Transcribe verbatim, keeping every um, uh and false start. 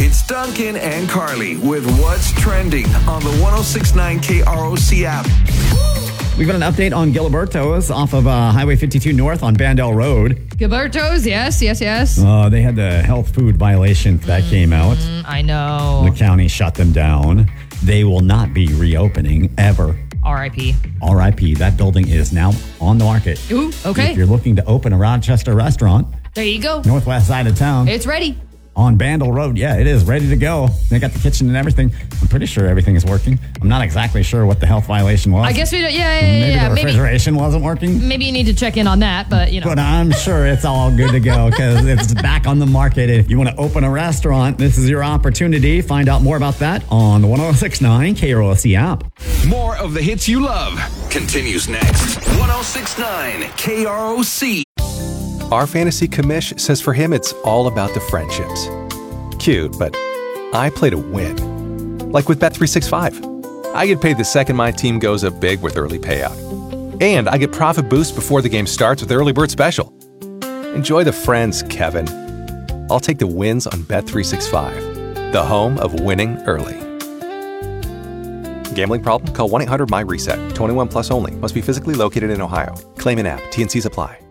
It's Duncan and Carly with What's Trending on the one oh six point nine K R O C app. We've got an update on Giliberto's off of uh, Highway fifty-two North on Bandel Road. Giliberto's, yes, yes, yes. Uh, they had the health food violation that mm, came out. I know. The county shut them down. They will not be reopening ever. R I P R I P That building is now on the market. Ooh, okay. If you're looking to open a Rochester restaurant. There you go. Northwest side of town. It's ready. On Bandel Road. Yeah, it is ready to go. They got the kitchen and everything. I'm pretty sure everything is working. I'm not exactly sure what the health violation was. I guess we don't, yeah, yeah, Maybe yeah. the refrigeration maybe, wasn't working. Maybe you need to check in on that, but you know. But I'm sure it's all good to go because it's back on the market. If you want to open a restaurant, this is your opportunity. Find out more about that on the one oh six point nine K R O C app. More of the hits you love continues next. one oh six point nine K R O C. Our fantasy commish says for him it's all about the friendships. Cute, but I play to win. Like with Bet three sixty-five. I get paid the second my team goes up big with early payout. And I get profit boost before the game starts with Early Bird Special. Enjoy the friends, Kevin. I'll take the wins on Bet three sixty-five, the home of winning early. Gambling problem? Call one eight hundred M Y RESET. twenty-one plus only. Must be physically located in Ohio. Claim in app. T N Cs apply.